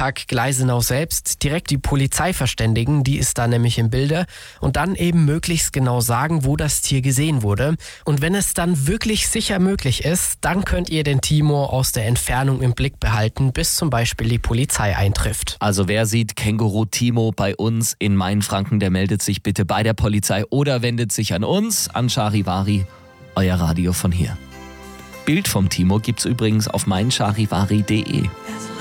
Naturpark Gleisenau selbst direkt die Polizei verständigen, die ist da nämlich im Bilde, und dann eben möglichst genau sagen, wo das Tier gesehen wurde. Und wenn es dann wirklich sicher möglich ist, dann könnt ihr den Timo aus der Entfernung im Blick behalten, bis zum Beispiel die Polizei eintrifft. Also wer sieht Känguru Timo bei uns in Mainfranken, der meldet sich bitte bei der Polizei oder wendet sich an uns, an Charivari, euer Radio von hier. Bild vom Timo gibt's übrigens auf meincharivari.de.